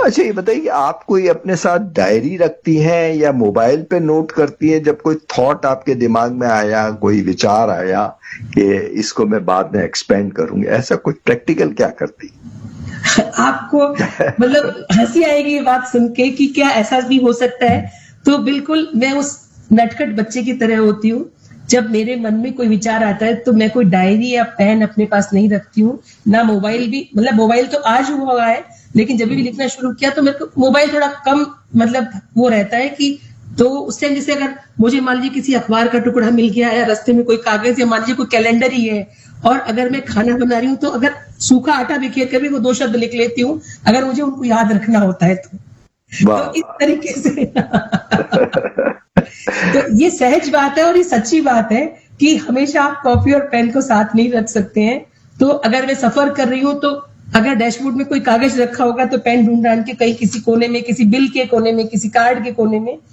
अच्छा ये बताइए कि आप कोई अपने साथ डायरी रखती हैं या मोबाइल पे नोट करती हैं जब कोई थॉट आपके दिमाग में आया, कोई विचार आया कि इसको मैं बाद में एक्सपेंड करूंगी, ऐसा कुछ प्रैक्टिकल क्या करती? आपको मतलब हंसी आएगी ये बात सुन के कि क्या ऐसा भी हो सकता है। तो बिल्कुल मैं उस नटखट बच्चे की तरह होती हूँ। जब मेरे मन में कोई विचार आता है तो मैं कोई डायरी या पेन अपने पास नहीं रखती हूँ, ना मोबाइल भी। मतलब मोबाइल तो आज हुआ है, लेकिन जब भी लिखना शुरू किया तो मेरे को मोबाइल थोड़ा कम मतलब वो रहता है कि तो उस टाइम जैसे अगर मुझे मान लीजिए किसी अखबार का टुकड़ा मिल गया या रास्ते में कोई कागज या मान लीजिए कोई कैलेंडर ही है और अगर मैं खाना बना रही हूँ तो अगर सूखा आटा बिखेर कर भी वो 2 शब्द लिख लेती हूँ अगर मुझे उनको याद रखना होता है तो इस वाह तरीके से तो ये सहज बात है और ये सच्ची बात है कि हमेशा आप कॉपी और पेन को साथ नहीं रख सकते हैं। तो अगर मैं सफर कर रही हूँ तो अगर डैशबोर्ड में कोई कागज रखा होगा तो पेन ढूंढ ढांड के कहीं किसी कोने में, किसी बिल के कोने में, किसी कार्ड के कोने में